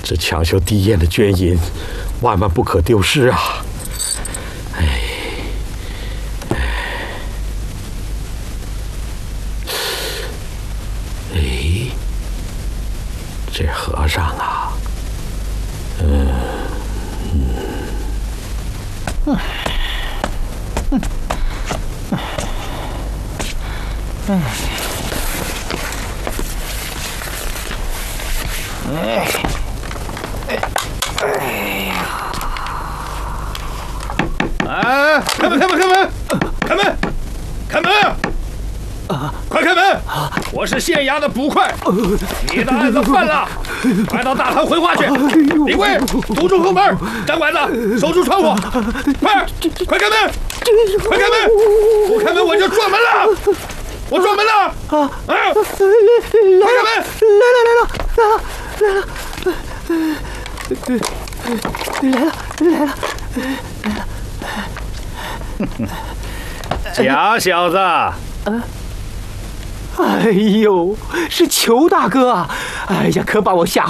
这强修地宴的捐银，万万不可丢失啊！哎，这和尚啊， 开门！快开门！我是县衙的捕快，你的案子犯了，快到大堂回话去。李贵，堵住后门，站管子，守住窗户，快开门！快开门！不开门我就撞门了！我撞门了！快开门！ 来了！ 假小子！ 哎呦，是裘大哥啊！哎呀，可把我吓